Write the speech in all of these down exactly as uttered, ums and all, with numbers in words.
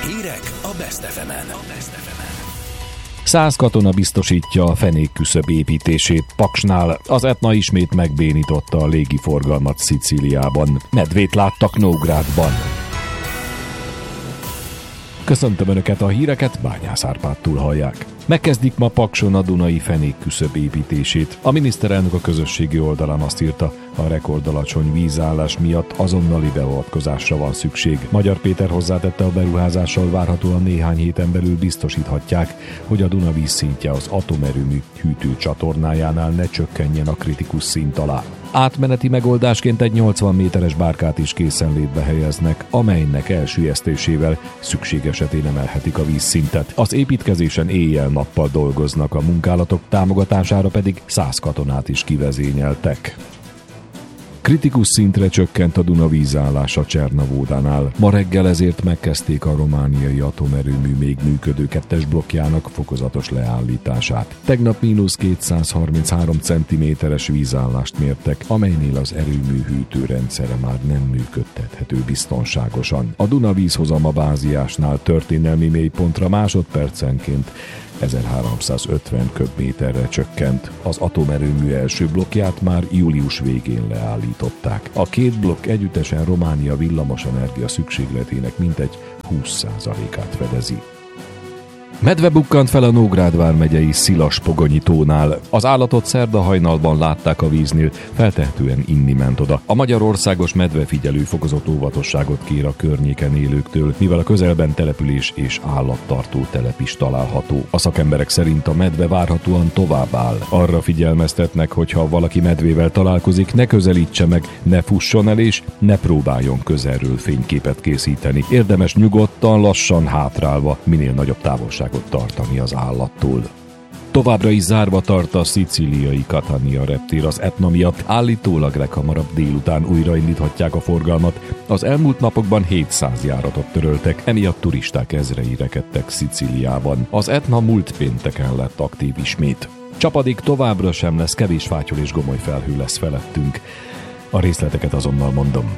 Hírek a Best ef emen. Száz katona biztosítja a fenékküszöb építését Paksnál. Az Etna ismét megbénította a légiforgalmat Szicíliában. Medvét láttak Nógrádban. Köszöntöm Önöket, a híreket Bányász Árpádtól hallják. Megkezdik ma Pakson a Dunai fenékküszöb építését. A miniszterelnök a közösségi oldalán azt írta, a rekordalacsony vízállás miatt azonnali beavatkozásra van szükség. Magyar Péter hozzátette, a beruházással várhatóan néhány héten belül biztosíthatják, hogy a Duna vízszintje az atomerőmű hűtőcsatornájánál ne csökkenjen a kritikus szint alá. Átmeneti megoldásként egy nyolcvan méteres bárkát is készenlétbe helyeznek, amelynek elsüllyesztésével szükség esetén emelhetik a vízszintet. Az építkezésen éjjel-nappal dolgoznak, a munkálatok támogatására pedig száz katonát is kivezényeltek. Kritikus szintre csökkent a Duna vízállása Csernavódánál. Ma reggel ezért megkezdték a romániai atomerőmű még működő kettes blokkjának fokozatos leállítását. Tegnap mínusz kétszázharminchárom centiméteres vízállást mértek, amelynél az erőmű hűtőrendszere már nem működtethető biztonságosan. A Duna vízhozama báziásnál történelmi mélypontra másodpercenként ezerháromszázötven köbméterre csökkent. Az atomerőmű első blokkját már július végén leállították. A két blokk együttesen Románia villamosenergia szükségletének mintegy húsz százalékát fedezi. Medve bukkant fel a Nógrád vármegyei Szilas-Pogonyi tónál. Az állatot szerda hajnalban látták a víznél, feltehetően inni ment oda. A Magyarországos Medvefigyelő fokozott óvatosságot kér a környéken élőktől, mivel a közelben település és állattartó telep is található. A szakemberek szerint a medve várhatóan tovább áll. Arra figyelmeztetnek, hogy ha valaki medvével találkozik, ne közelítse meg, ne fusson el és ne próbáljon közelről fényképet készíteni. Érdemes nyugodtan, lassan hátrálva, minél nagyobb távolság tartani az állattól. Továbbra is zárva tart a szicíliai Catania reptér az Etna miatt, állítólag leghamarabb délután újraindíthatják a forgalmat. Az elmúlt napokban hétszáz járatot töröltek, emiatt turisták ezrei rekedtek Szicíliában. Az Etna múlt pénteken lett aktív ismét. Csapadék továbbra sem lesz, kevés fátyol és gomoly felhő lesz felettünk. A részleteket azonnal mondom.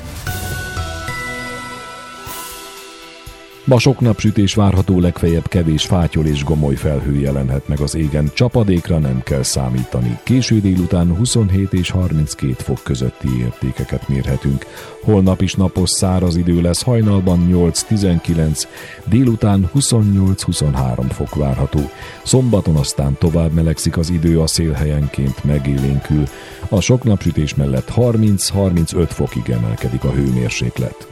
Ma sok napsütés várható, legfeljebb kevés fátyol és gomoly felhő jelenhet meg az égen, csapadékra nem kell számítani. Késő délután huszonhét és harminckét fok közötti értékeket mérhetünk. Holnap is napos, száraz idő lesz, hajnalban nyolc-tizenkilenc, délután huszonnyolc-huszonhárom fok várható. Szombaton aztán tovább melegszik az idő, a szél helyenként megélénkül. A sok napsütés mellett harminc-harmincöt fokig emelkedik a hőmérséklet.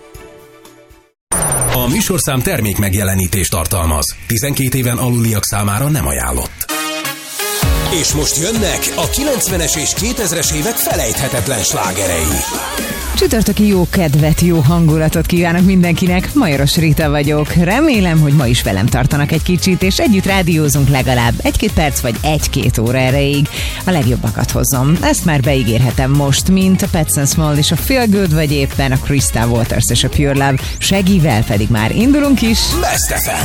A műsorszám termék megjelenítést tartalmaz. tizenkét éven aluliak számára nem ajánlott. És most jönnek a kilencvenes és kétezres évek felejthetetlen slágerei. Csütörtöki jó kedvet, jó hangulatot kívánok mindenkinek, Majoros Rita vagyok. Remélem, hogy ma is velem tartanak egy kicsit, és együtt rádiózunk legalább egy-két perc vagy egy-két óra erejéig. A legjobbakat hozom. Ezt már beígérhetem most, mint a Pets and Small és a Feel Good, vagy éppen a Crystal Waters és a Pure Love. Segível pedig már indulunk is. Best ef em.